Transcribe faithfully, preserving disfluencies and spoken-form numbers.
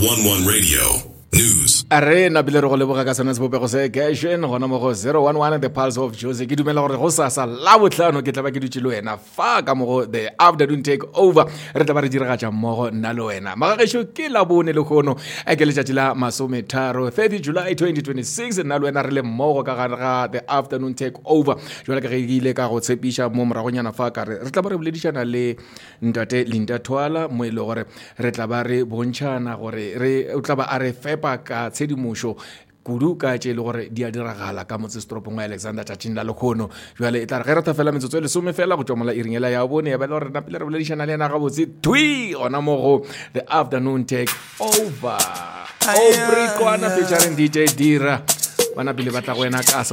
one one Radio News. Are na bile re go leboga ka sona se bopego se gashen gona mo go zero one one The Pulse of Jose ke dumela gore go sasa la botlhano ke tla ba ke dutse le wena fa ka mo go the afternoon take over re tla ba re diragatša mmogo nna le wena magagesho ke la bone le gono a ke letšatši la masome tharo thirty July twenty twenty-six nna le wena re le mmogo ka gare ga the afternoon take over jwale ka ge ke ile ka go tshepiša mo moragonyana fa ka re re tla ba re boledišana le ntate Linda Twala mo ile gore re tla ba re bontšhana gore re o tla ba a re fepa ka tshedimošo kudu ka tše le gore di a diragala ka motse stropong wa Alexander Tšatšing la lekgono jwale e tla re ge re ta fela metsotso le some fela go tšwa mola iringela ya bone ya ba le gore nna pele re boledišana le yena gabotse twi gona mo go the afternoon take over Aubrey Kwana featuring D J Dira bana pele ba tla go wena ka